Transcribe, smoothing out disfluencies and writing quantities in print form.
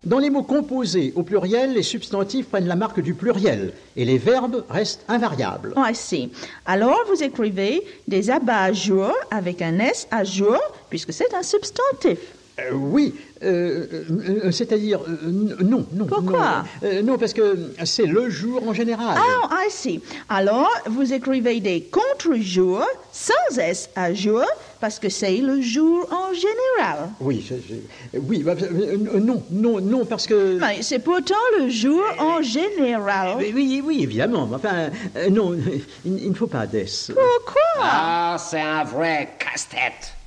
Dans les mots composés au pluriel, les substantifs prennent la marque du pluriel et les verbes restent invariables. Oh, I see. Alors, vous écrivez des abats à jour avec un S à jour, puisque c'est un substantif. Oui, c'est-à-dire non. Pourquoi? Non, parce que c'est le jour en général. Ah, I see. Alors, vous écrivez des contre-jours sans S à jour, parce que c'est le jour en général. Oui, non, parce que... Mais c'est pourtant le jour en général. Oui, évidemment. Enfin, non, il ne faut pas d'S. Pourquoi? Ah, c'est un vrai casse-tête.